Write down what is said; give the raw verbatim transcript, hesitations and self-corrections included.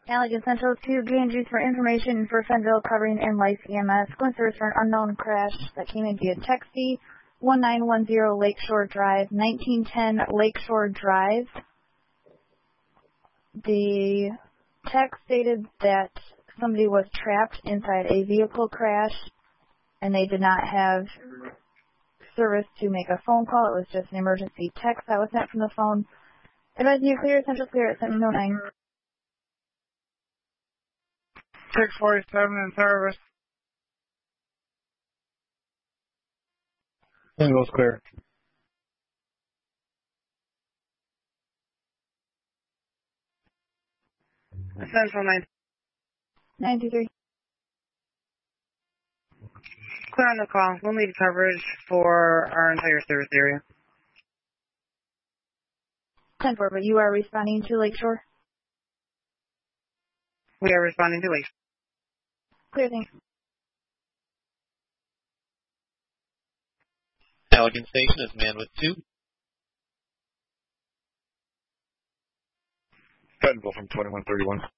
Allegan Central to Ganges for information for Fenville covering in Life E M S. Going for an unknown crash that came in via Texi, one nine one zero Lakeshore Drive, nineteen ten Lakeshore Drive. The text stated that somebody was trapped inside a vehicle crash and they did not have service to make a phone call. It was just an emergency text that was sent from the phone. Advise you clear, Central clear at seven oh nine. six forty-seven in service. Single's clear. Central nine. nine two three. Clear on the call. We'll need coverage for our entire service area. ten four, but you are responding to Lakeshore? We are responding to Lakeshore. Clear, thanks. Allegan Station is manned with two. Fenville from twenty-one thirty-one.